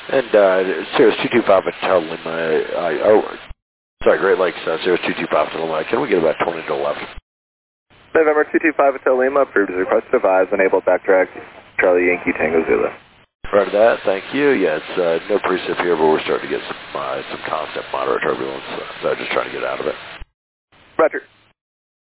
And Sirius 225 Hotel Lima, sorry, Great Lakes, Sirius 225 Hotel Lima, can we get about 20 to 11? November 225 Hotel Lima, approved as requested, advise, enabled backtrack, Charlie Yankee Tango Zulu. Right to that, thank you. Yeah, it's no precip here, but we're starting to get some constant moderate turbulence, so just trying to get out of it. Roger.